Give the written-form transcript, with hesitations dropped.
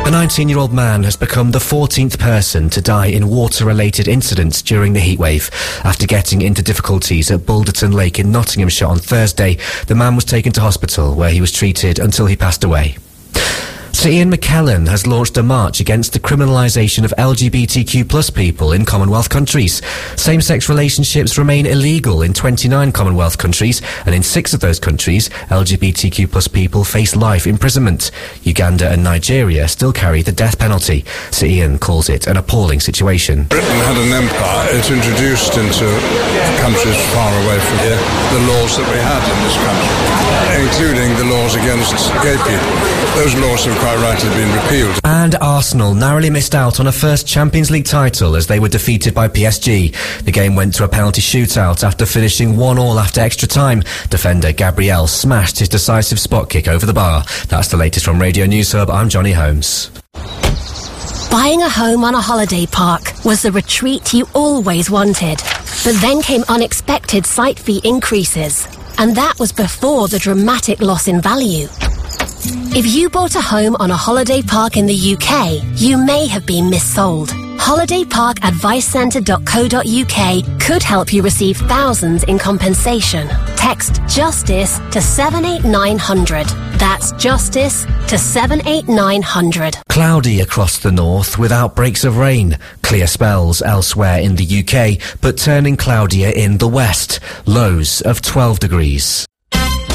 A 19-year-old man has become the 14th person to die in water-related incidents during the heatwave. After getting into difficulties at Balderton Lake in Nottinghamshire on Thursday, the man was taken to hospital where he was treated until he passed away. Sir Ian McKellen has launched a march against the criminalisation of LGBTQ+ people in Commonwealth countries. Same-sex relationships remain illegal in 29 Commonwealth countries, and in 6 of those countries, LGBTQ+ people face life imprisonment. Uganda and Nigeria still carry the death penalty. Sir Ian calls it an appalling situation. Britain had an empire. It introduced into countries far away from here the laws that we had in this country, including the laws against gay people. Those laws have quite rightly been repealed. And Arsenal narrowly missed out on a first Champions League title as they were defeated by PSG. The game went to a penalty shootout after finishing 1-1 after extra time. Defender Gabriel smashed his decisive spot kick over the bar. That's the latest from Radio News Hub. I'm Johnny Holmes. Buying a home on a holiday park was the retreat you always wanted. But then came unexpected site fee increases. And that was before the dramatic loss in value. If you bought a home on a holiday park in the UK, you may have been missold. holidayparkadvicecentre.co.uk could help you receive thousands in compensation. Text JUSTICE to 78900. That's JUSTICE to 78900. Cloudy across the north with outbreaks of rain. Clear spells elsewhere in the UK, but turning cloudier in the west. Lows of 12 degrees.